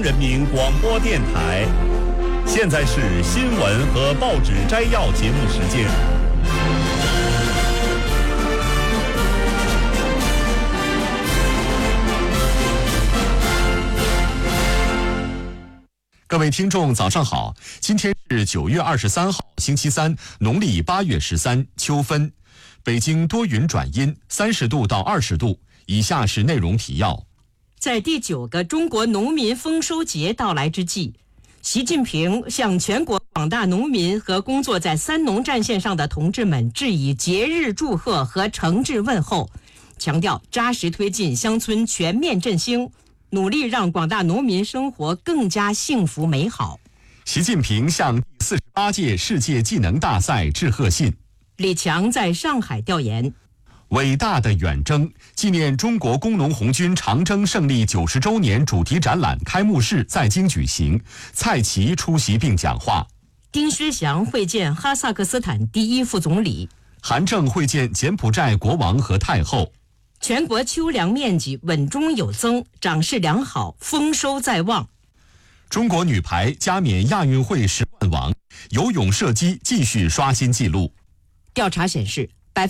人民广播电台，现在是新闻和报纸摘要节目时间。各位听众，早上好！今天是9月23号，星期三，农历8月13，秋分。北京多云转阴，30度到20度。以下是内容提要。 在第9个中国农民丰收节到来之际，习近平向全国广大农民和工作在三农战线上的同志们致以节日祝贺和诚挚问候，强调扎实推进乡村全面振兴，努力让广大农民生活更加幸福美好。 习近平向第48届世界技能大赛致贺信。 李强在上海调研。 伟大的远征纪念中国工农红军长征胜利90周年主题展览开幕式在京举行，蔡奇出席并讲话。 丁薛祥会见哈萨克斯坦第1副总理。 韩正会见柬埔寨国王和太后。 全国秋粮面积稳中有增，长势良好，丰收在望。 中国女排加冕亚运会10冠王，游泳射击继续刷新纪录。 调查显示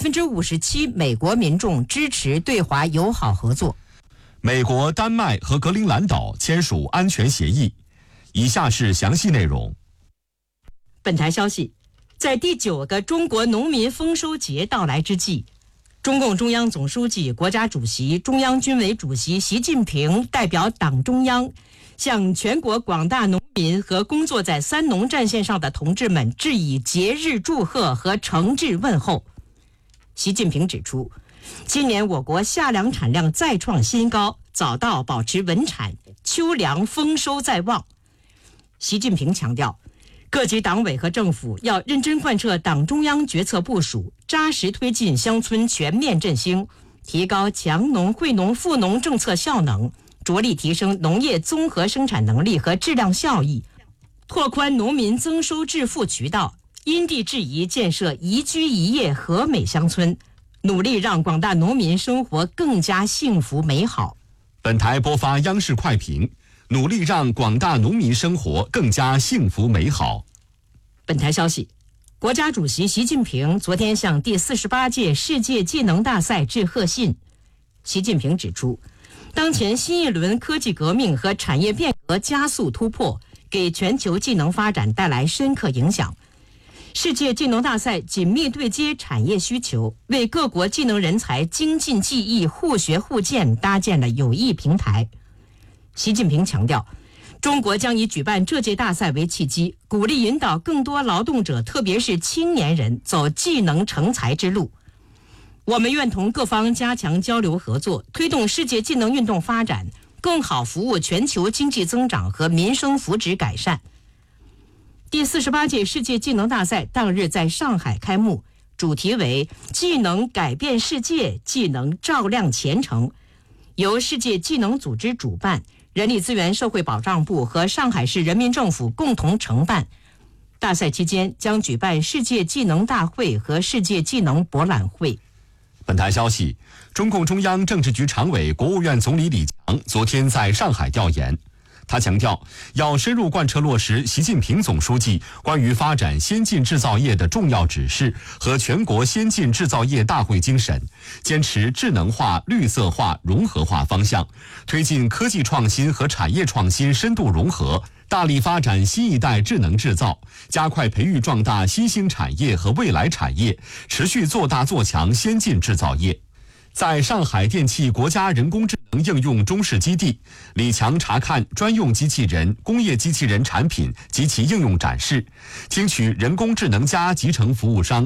，57%美国民众支持对华友好合作。 美国、丹麦和格陵兰岛签署安全协议。以下是详细内容。 本台消息，在第9个中国农民丰收节到来之际，中共中央总书记、国家主席、中央军委主席习近平代表党中央，向全国广大农民和工作在三农战线上的同志们致以节日祝贺和诚挚问候。习近平指出，今年我国夏粮产量再创新高，早稻保持稳产，秋粮丰收在望。习近平强调，各级党委和政府要认真贯彻党中央决策部署，扎实推进乡村全面振兴，提高强农、惠农、富农政策效能，着力提升农业综合生产能力和质量效益，拓宽农民增收致富渠道，因地制宜建设宜居宜业和美乡村，努力让广大农民生活更加幸福美好。 本台播发央视快评，努力让广大农民生活更加幸福美好。 本台消息，国家主席习近平昨天向第48届世界技能大赛致贺信。习近平指出，当前新一轮科技革命和产业变革加速突破，给全球技能发展带来深刻影响。世界技能大赛紧密对接产业需求，为各国技能人才精进技艺、互学互鉴搭建了有益平台。习近平强调，中国将以举办这届大赛为契机，鼓励引导更多劳动者，特别是青年人走技能成才之路。我们愿同各方加强交流合作，推动世界技能运动发展，更好服务全球经济增长和民生福祉改善。第48届世界技能大赛当日在上海开幕，主题为技能改变世界，技能照亮前程，由世界技能组织主办，人力资源社会保障部和上海市人民政府共同承办。大赛期间将举办世界技能大会和世界技能博览会。 本台消息，中共中央政治局常委、国务院总理李强昨天在上海调研。他强调，要深入贯彻落实习近平总书记关于发展先进制造业的重要指示和全国先进制造业大会精神，坚持智能化、绿色化、融合化方向，推进科技创新和产业创新深度融合，大力发展新一代智能制造，加快培育壮大新兴产业和未来产业，持续做大做强先进制造业。在上海电气国家人工智能应用中试基地，李强查看专用机器人、工业机器人产品及其应用展示，听取人工智能加集成服务商